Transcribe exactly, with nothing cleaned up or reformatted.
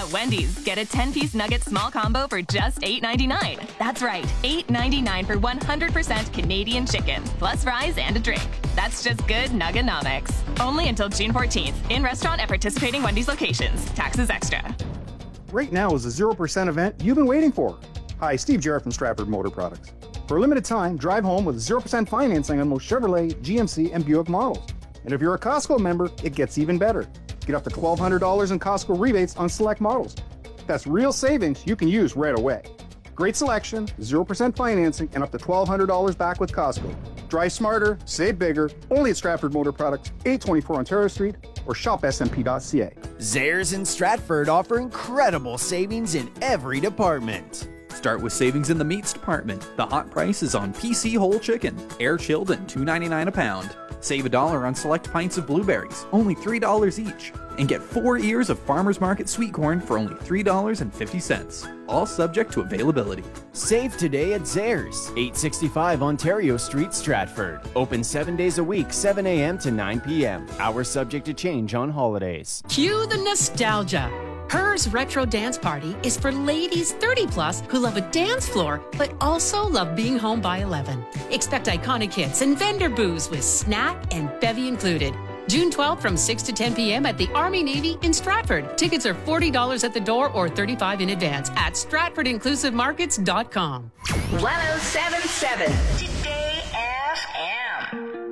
At Wendy's, get a ten-piece nugget small combo for just eight ninety-nine. That's right, eight ninety-nine for one hundred percent Canadian chicken, plus fries and a drink. That's just good Nugganomics. Only until June fourteenth. In restaurant at participating Wendy's locations. Taxes extra. Right now is the zero percent event you've been waiting for. Hi, Steve Jarrett from Stratford Motor Products. For a limited time, drive home with zero percent financing on most Chevrolet, G M C, and Buick models. And if you're a Costco member, it gets even better. Get up to twelve hundred dollars in Costco rebates on select models. That's real savings you can use right away. Great selection, zero percent financing, and up to twelve hundred dollars back with Costco. Drive smarter, save bigger, only at Stratford Motor Products, eight twenty-four Ontario Street, or shop s m p dot c a. Zehrs in Stratford offer incredible savings in every department. Start with savings in the meats department. The hot price is on P C whole chicken, air chilled and two ninety-nine a pound. Save a dollar on select pints of blueberries, only three dollars each. And get four ears of Farmer's Market sweet corn for only three dollars and fifty cents. All subject to availability. Save today at Zehrs, eight sixty-five Ontario Street, Stratford. Open seven days a week, seven a.m. to nine p.m. Hours subject to change on holidays. Cue the nostalgia. Hers Retro Dance Party is for ladies thirty plus who love a dance floor, but also love being home by eleven. Expect iconic hits and vendor booths with snack and bevy included. June twelfth from six to ten p.m. at the Army Navy in Stratford. Tickets are forty dollars at the door or thirty-five dollars in advance at stratford inclusive markets dot com. one oh seven point seven